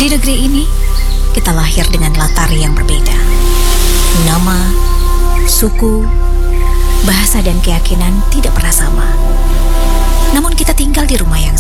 negeri ini, kita lahir dengan latar yang berbeda. Nama, suku, bahasa dan keyakinan tidak pernah sama. Namun kita tinggal di rumah yang